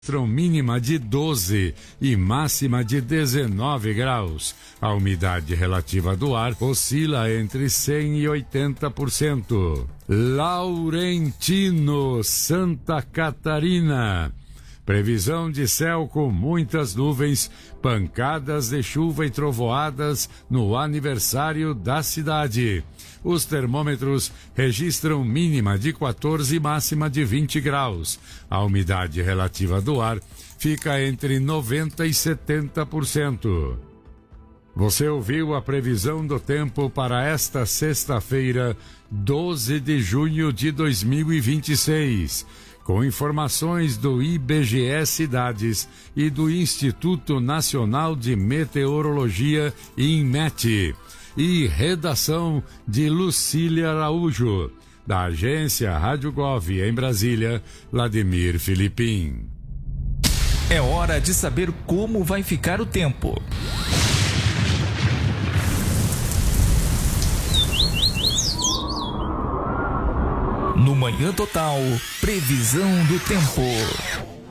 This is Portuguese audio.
Mínima de 12 e máxima de 19 graus. A umidade relativa do ar oscila entre 100% e 80%. Laurentino, Santa Catarina. Previsão de céu com muitas nuvens, pancadas de chuva e trovoadas no aniversário da cidade. Os termômetros registram mínima de 14 e máxima de 20 graus. A umidade relativa do ar fica entre 90% e 70%. Você ouviu a previsão do tempo para esta sexta-feira, 12 de junho de 2026. Com informações do IBGE Cidades e do Instituto Nacional de Meteorologia, INMET. E redação de Lucília Araújo. Da agência Rádio Gov em Brasília, Vladimir Filipim. É hora de saber como vai ficar o tempo. No Manhã Total, previsão do tempo.